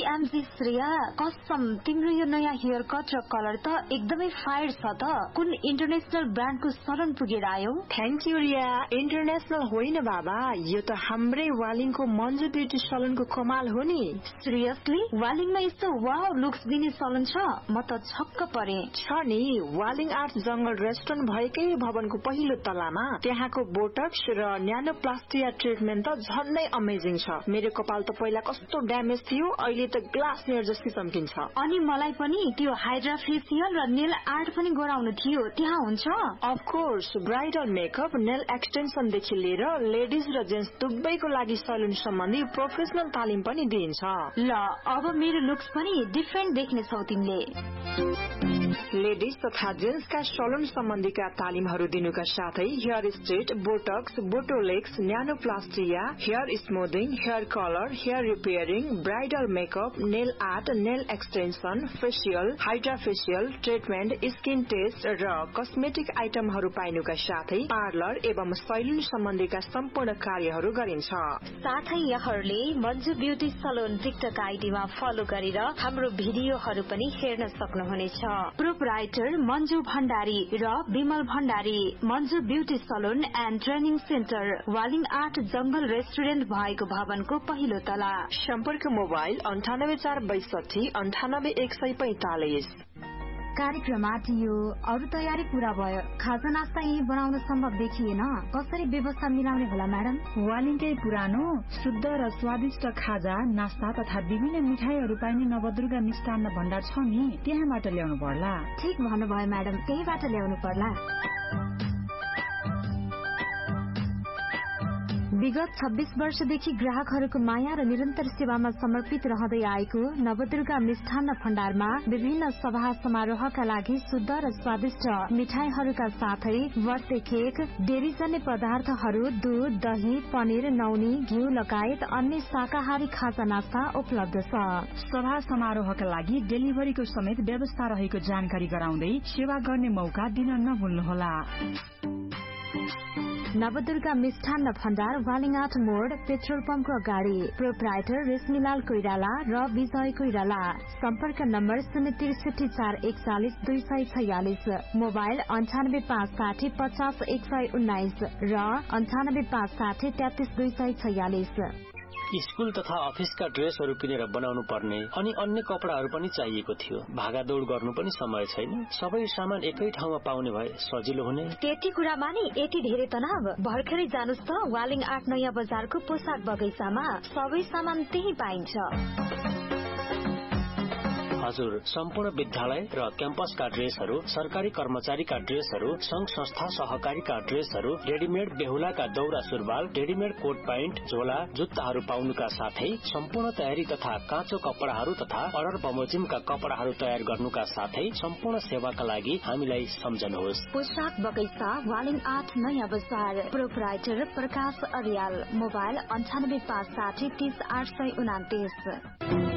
OMG Shreya, कसम तिम्रो यो नयाँ हेयर कट र कलर त एकदमै फायर छ त। कुन इन्टरनेशनल ब्रान्डको सलन पुगेर आयो? Thank you Riya. इन्टरनेशनल होइन बाबा, यो त हाम्रै वालिङको मन्जु ब्युटी सलनको कमाल हो नि। सिरियसली? वालिङमा यस्तो वाउ लुक्स दिने सलन छ? म त छक्क परे। छ नि, वालिङ आर्ट जंगल रेस्टुरेन्ट भएकै भवनको पहिलो तलामा त्यहाँको बोटक्स र न्यानोप्लास्टिया ट्रिटमेन्ट त झन्नै अमेजिङ छ। मेरो कपाल त पहिला कस्तो ड्यामेज थियो, अहिले त ग्लास नेयर जस्तै चम्किन्छ। अनि मलाई पनि त्यो हाइड्रा फेसियल र नेल आर्ट पनि गराउनु थियो, त्यहाँ हुन्छ? Of course, bridal makeup, nail extension देखि लिएर लेडिज र जेन्ट्स दुवैको लागि सलुन सम्बन्धी प्रोफेसनल तालिम पनि दिइन्छ। ल अब मेरो लुक्स पनि डिफरेन्ट देख्ने छौ तिमीले। लेडिज तथा जेन्ट्सका सलुन सम्बन्धीका तालिमहरू दिनुका साथै hair straight, Botox, बोटोलेक्स, न्यानोप्लास्टिया, hair smoothing, hair colour, hair repairing, bridal makeup, nail art, nail extension, facial, hydra facial treatment, skin test र कस्मेटिक आइटमहरू पाइनुका साथै पार्लर एवं सैलुन सम्बन्धीका सम्पूर्ण कार्यहरू गरिन्छ। साथै यहाँहरूले Manju beauty Salon TikTok आइडीमा follow गरेर हाम्रो भिडियोहरू पनि हेर्न सक्नुहुनेछ। प्रोपराइटर मन्जु भण्डारी र Bimal Bhandari, Manju beauty Salon and training centre, Waling art जंगल रेस्टुरेन्ट भएको भवनको पहिलो तला। सम्पर्क मोबाइल 9846 98 145। कार्यक्रम आटियो, अरू तयारी पूरा भयो, खाजा नास्ता यही बनाउन सम्भव देखिएन, कसरी व्यवस्था मिलाउने होला म्याडम? वालिङकै पुरानो शुद्ध र स्वादिष्ट खाजा नास्ता तथा विभिन्न मिठाईहरू पाइने नवदुर्गा मिष्टान्न भण्डार छ नि, त्यहाँबाट ल्याउनु पर्ला। ठीक भन्नुभयो म्याडम, त्यहीबाट ल्याउनु पर्ला। विगत 26 वर्षदेखि ग्राहकहरूको माया र निरन्तर सेवामा समर्पित रहँदै आएको नवदुर्गा मिष्ठान्न भण्डारमा विभिन्न सभा समारोहका लागि शुद्ध र स्वादिष्ट मिठाईहरूका साथै बर्थडे केक, डेरीजन्य पदार्थहरू, दूध, दही, पनिर, नौनी, घिउ लगायत अन्य शाकाहारी खाजा नास्ता उपलब्ध छ। सभा समारोहका लागि डेलिभरीको समेत व्यवस्था रहेको जानकारी गराउँदै सेवा गर्ने मौका दिन नभुल्नुहोला। नवदुर्गा मिष्ठान्न भण्डार, वालिङाट मोड, पेट्रोल पम्पको अगाडि। प्रोपराइटर रेशमीलाल कोइराला र विजय कोइराला। सम्पर्क नम्बर 063 441 246, मोबाइल 98 560 50 119 र 98 560 33 246। स्कूल तथा अफिसका ड्रेसहरू किनेर बनाउनु पर्ने अनि अन्य कपडाहरू पनि चाहिएको थियो। भागादौड़ गर्नु पनि समय छैन, सबै सामान एकै ठाउँमा पाउने भए सजिलो हुने। त्यति कुरामा नि यति धेरै तनाव? भर्खरै जानुस् त वालिङ आर्ट नयाँ बजारको पोसाक बगैँचामा, सबै सामान त्यही पाइन्छ। हजुर, सम्पूर्ण विद्यालय र क्याम्पसका ड्रेसहरू, सरकारी कर्मचारीका ड्रेसहरू, संघ संस्था सहकारीका ड्रेसहरू, रेडीमेड बेहुलाका दौरा सुरुवाल, रेडीमेड कोट प्यान्ट, झोला, जुत्ताहरू पाउनुका साथै सम्पूर्ण तयारी तथा काँचो कपडाहरू तथा अर्डर बमोजिमका कपडाहरू तयार गर्नुका साथै सम्पूर्ण सेवाका लागि हामीलाई सम्झनुहोस्। पोसाक बगैँचा, वालिङ आर्ट नयाँ बजार। प्रोपराइटर प्रकाश अर्याल, मोबाइल 98 560 30 829।